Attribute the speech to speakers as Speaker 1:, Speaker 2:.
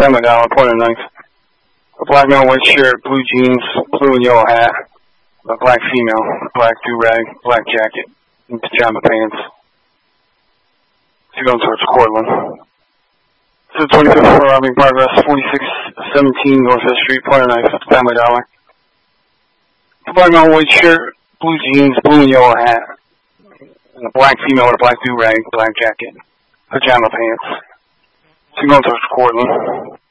Speaker 1: Family Dollar, pointer knife. A black male, white shirt, blue jeans, blue and yellow hat. A black female, black do-rag, black jacket, and pajama pants. She's going towards Cortland. This is 25th floor, robbing progress, 4617 Northwest Street, pointer knife, Family Dollar. A black male, white shirt, blue jeans, blue and yellow hat. And a black female with a black do-rag, black jacket, pajama pants. She's going towards Cortland.